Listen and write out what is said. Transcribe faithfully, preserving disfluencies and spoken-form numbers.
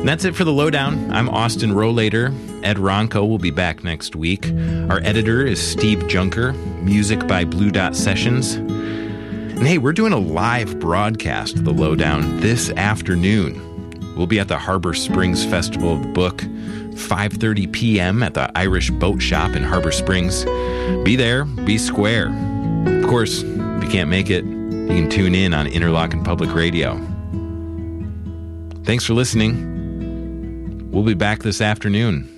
And that's it for the Lowdown. I'm Austin Rohlater. Ed Ronco will be back next week. Our editor is Steve Junker. Music by Blue Dot Sessions. And hey, we're doing a live broadcast of the Lowdown this afternoon. We'll be at the Harbor Springs Festival of the Book, five thirty p.m. at the Irish Boat Shop in Harbor Springs. Be there, be square. Of course, if you can't make it, you can tune in on Interlochen Public Radio. Thanks for listening. We'll be back this afternoon.